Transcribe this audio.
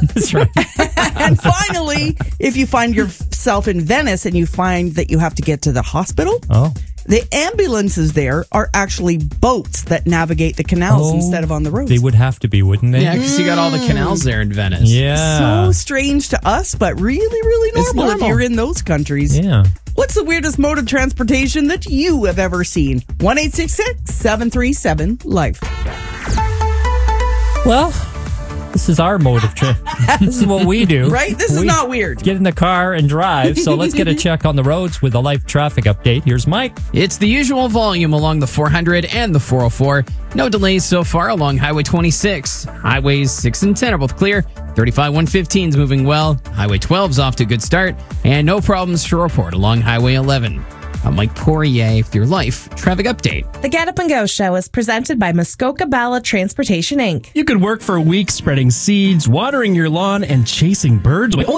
That's right. And finally, if you find yourself in Venice and you find that you have to get to the hospital, the ambulances there are actually boats that navigate the canals instead of on the roads. They would have to be, wouldn't they? Yeah, because you got all the canals there in Venice. Yeah. So strange to us, but really, really normal if you're in those countries. Yeah. What's the weirdest mode of transportation that you have ever seen? 1-866-737-LIFE. Well, this is our mode of trip. This is what we do. Right? This is not weird. Get in the car and drive. So let's get a check on the roads with a life traffic update. Here's Mike. It's the usual volume along the 400 and the 404. No delays so far along Highway 26. Highways 6 and 10 are both clear. 35 115 is moving well. Highway 12 is off to a good start. And no problems to report along Highway 11. I'm Mike Poirier with your Life Traffic Update. The Get Up and Go show is presented by Muskoka Bala Transportation, Inc. You could work for weeks spreading seeds, watering your lawn, and chasing birds.